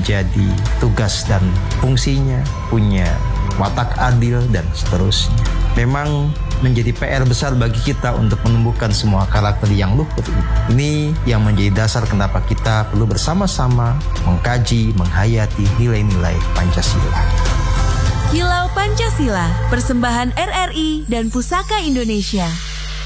menjadi tugas dan fungsinya, punya watak adil, dan seterusnya. Memang menjadi PR besar bagi kita untuk menumbuhkan semua karakter yang luhur ini yang menjadi dasar kenapa kita perlu bersama-sama mengkaji, menghayati nilai-nilai Pancasila. Kilau Pancasila, persembahan RRI dan Pusaka Indonesia.